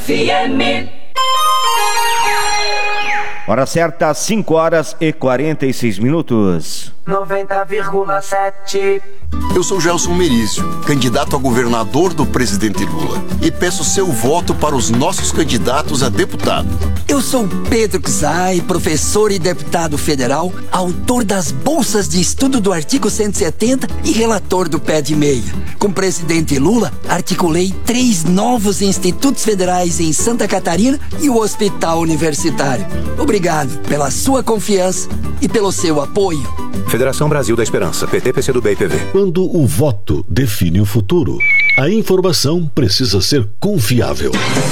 FM. Hora certa, 5h46. 90,7. Eu sou Gelson Merizio, candidato a governador do presidente Lula, e peço seu voto para os nossos candidatos a deputado. Eu sou Pedro Czai, professor e deputado federal, autor das bolsas de estudo do artigo 170 e relator do Pé de Meia. Com o presidente Lula, articulei 3 novos institutos federais em Santa Catarina e o Hospital Universitário. Obrigado pela sua confiança e pelo seu apoio. Federação Brasil da Esperança, PT, PCdoB e PV. Quando o voto define o futuro, a informação precisa ser confiável.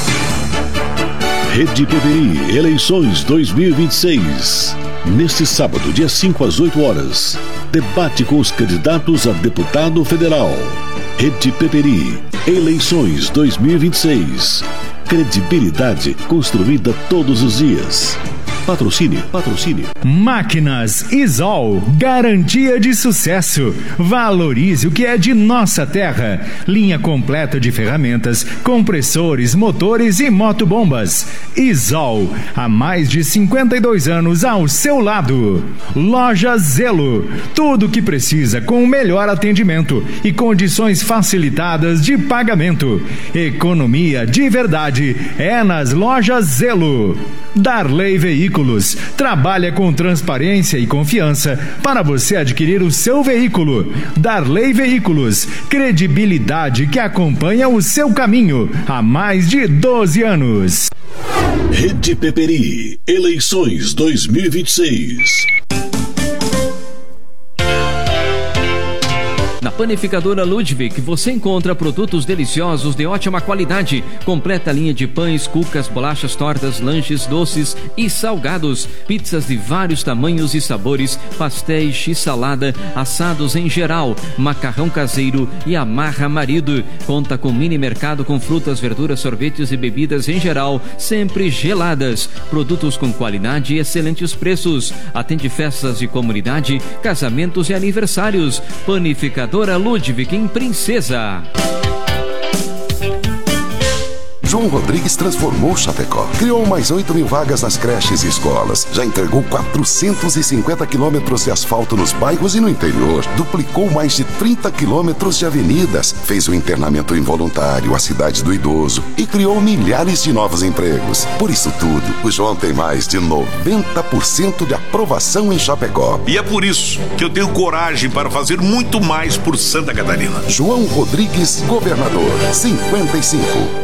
Rede PBI, eleições 2026. Neste sábado, dia 5 às 8 horas. Debate com os candidatos a deputado federal. Rede PBI, eleições 2026. Credibilidade construída todos os dias. Patrocínio. Máquinas Isol, garantia de sucesso. Valorize o que é de nossa terra. Linha completa de ferramentas, compressores, motores e motobombas. Isol, há mais de 52 anos ao seu lado. Loja Zelo, tudo o que precisa com o melhor atendimento e condições facilitadas de pagamento. Economia de verdade é nas Lojas Zelo. Darley Veículos trabalha com transparência e confiança para você adquirir o seu veículo. Darley Veículos, credibilidade que acompanha o seu caminho há mais de 12 anos. Rede PPI, eleições 2026. Na Panificadora Ludwig você encontra produtos deliciosos de ótima qualidade, completa linha de pães, cucas, bolachas, tortas, lanches, doces e salgados, pizzas de vários tamanhos e sabores, pastéis, x-salada, assados em geral, macarrão caseiro e amarra marido. Conta com mini mercado com frutas, verduras, sorvetes e bebidas em geral, sempre geladas. Produtos com qualidade e excelentes preços. Atende festas de comunidade, casamentos e aniversários. Panificadora Ludwig em Princesa. João Rodrigues transformou Chapecó. Criou mais 8.000 vagas nas creches e escolas. Já entregou 450 quilômetros de asfalto nos bairros e no interior. Duplicou mais de 30 quilômetros de avenidas. Fez o internamento involuntário, a cidade do idoso. E criou milhares de novos empregos. Por isso tudo, o João tem mais de 90% de aprovação em Chapecó. E é por isso que eu tenho coragem para fazer muito mais por Santa Catarina. João Rodrigues, governador, 55.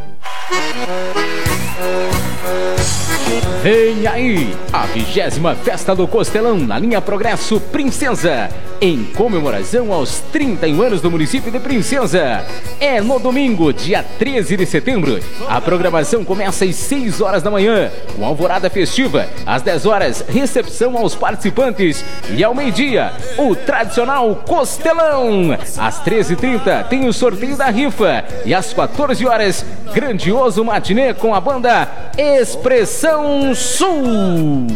Vem aí, a 20ª Festa do Costelão na linha Progresso Princesa, em comemoração aos 31 anos do município de Princesa. É no domingo, dia 13 de setembro. A programação começa às 6 horas da manhã, com alvorada festiva. Às 10 horas, recepção aos participantes. E ao meio-dia, o tradicional Costelão. Às 13h30, tem o sorteio da rifa. E às 14 horas, grandioso matinê com a banda Expressão Sul.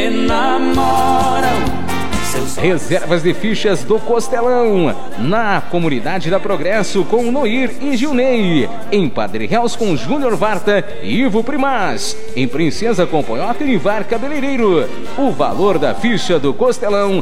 Reservas de fichas do Costelão na Comunidade da Progresso com Noir e Gilney, em Padre Reus com Júnior Varta e Ivo Primaz, em Princesa com Ponhota e Ivar Cabeleireiro. O valor da ficha do Costelão,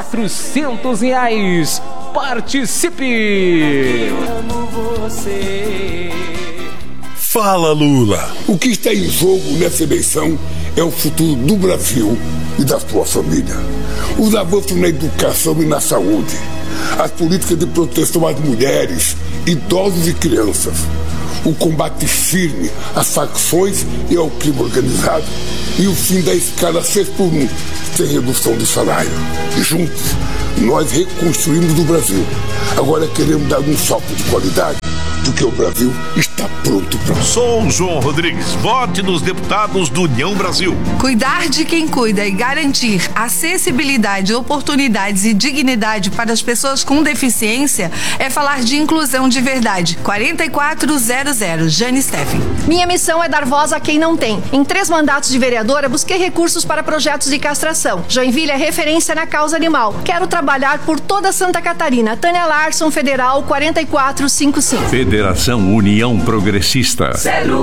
R$400. Participe! Amo você. Fala, Lula! O que está em jogo nessa eleição é o futuro do Brasil e da sua família. Os avanços na educação e na saúde, as políticas de proteção às mulheres, idosos e crianças, o combate firme às facções e ao crime organizado e o fim da escala 6x1 sem redução de salário. E juntos, nós reconstruímos o Brasil. Agora queremos dar um salto de qualidade, porque o Brasil está pronto para... Sou João Rodrigues. Vote nos deputados do União Brasil. Cuidar de quem cuida e garantir acessibilidade, oportunidades e dignidade para as pessoas com deficiência é falar de inclusão de verdade. 4400, Jane Steffen. Minha missão é dar voz a quem não tem. Em 3 mandatos de vereadora, busquei recursos para projetos de castração. Joinville é referência na causa animal. Quero trabalhar por toda Santa Catarina. Tânia Larson, Federal 4455. Federação União Progressista. Celo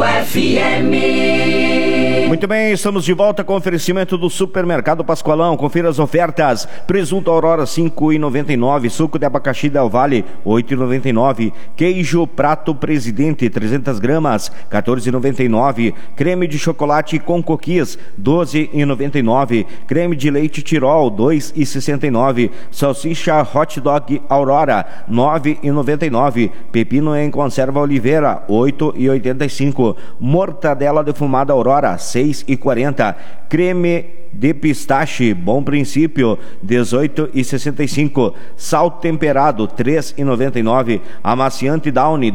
FM. Muito bem, estamos de volta com oferecimento do Supermercado Pascoalão. Confira as ofertas. Presunto Aurora 5,99, suco de abacaxi Del Valle 8,99, queijo Prato Presidente 300 gramas 14,99, creme de chocolate com coquis 12,99, creme de leite Tirol 2,69, salsicha Hot Dog Aurora 9,99, pepino em conserva Oliveira 8,85, mortadela defumada Aurora 6,40, creme de pistache Bom Princípio 18,65, sal temperado 3,99, amaciante Downy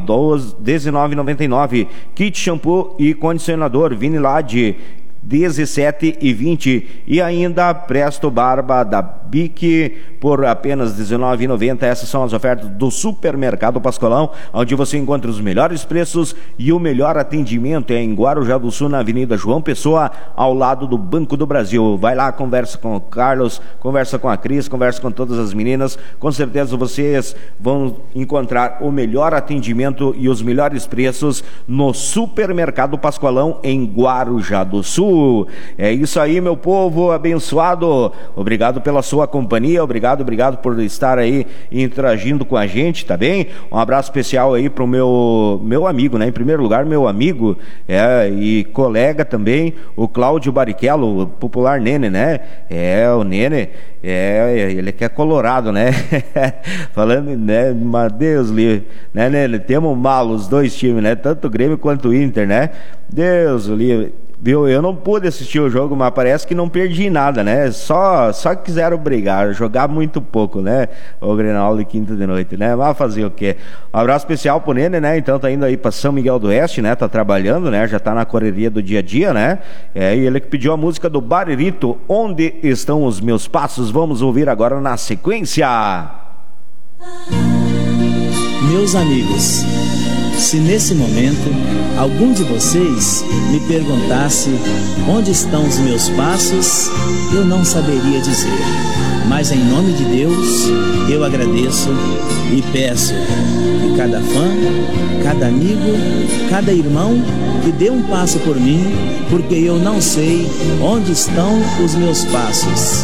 19,99, kit shampoo e condicionador Vinilade 17,20 e ainda Presto Barba da Bic por apenas R$19,90. Essas são as ofertas do Supermercado Pascoalão, onde você encontra os melhores preços e o melhor atendimento. É em Guarujá do Sul, na Avenida João Pessoa, ao lado do Banco do Brasil. Vai lá, conversa com o Carlos, conversa com a Cris, conversa com todas as meninas. Com certeza vocês vão encontrar o melhor atendimento e os melhores preços no Supermercado Pascoalão em Guarujá do Sul. É isso aí, meu povo abençoado. Obrigado pela sua companhia, obrigado por estar aí interagindo com a gente, tá bem? Um abraço especial aí pro meu amigo, né? Em primeiro lugar, meu amigo e colega também, o Cláudio Barrichello, o popular Nene, né? O Nene, ele que é colorado, né? Falando, né? Mas Deus livre, né, Nene? Temos mal os dois times, né? Tanto o Grêmio quanto o Inter, né? Deus livre. Viu? Eu não pude assistir o jogo, mas parece que não perdi nada, né? Só quiseram brigar, jogar muito pouco, né? O Grenal de quinta de noite, né? Vai fazer o quê? Um abraço especial pro Nene, né? Então tá indo aí pra São Miguel do Oeste, né? Tá trabalhando, né? Já tá na correria do dia a dia, né? E ele que pediu a música do Baririto, Onde Estão os Meus Passos? Vamos ouvir agora na sequência. Meus amigos, se nesse momento algum de vocês me perguntasse onde estão os meus passos, eu não saberia dizer. Mas em nome de Deus, eu agradeço e peço que cada fã, cada amigo, cada irmão que dê um passo por mim, porque eu não sei onde estão os meus passos.